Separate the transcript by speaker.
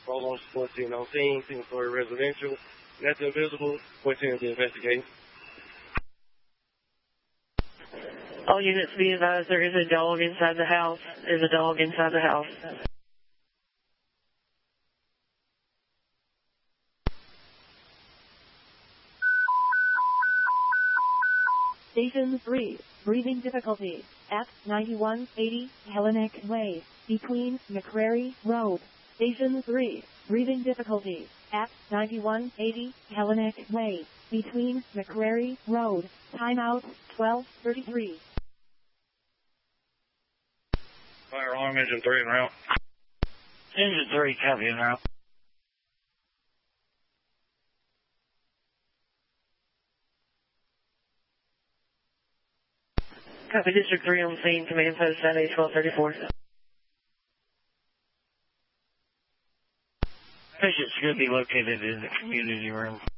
Speaker 1: Roll on support team on scene, single-story residential. Nothing visible. Support team will be investigating.
Speaker 2: All units be advised there is a dog inside the house. There's a dog inside the house.
Speaker 3: Station 3, breathing difficulty, at 9180 Hellenic Way, between McCrary Road. Station 3, breathing difficulty, at 9180 Hellenic Way, between McCrary Road. Timeout 12:33.
Speaker 1: Fire alarm engine 3 en route.
Speaker 2: Engine 3, copy en route. Copy District 3 on scene, command post at 1234. Patients should be located in the community room.